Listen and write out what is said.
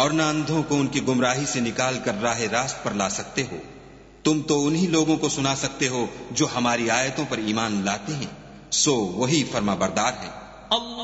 और न अंधों को उनकी गुमराही से निकाल कर राह रास्त पर ला सकते हो। तुम तो उन्हीं लोगों को सुना सकते हो जो हमारी आयतों पर ईमान लाते हैं, सो वही फर्माबरदार है।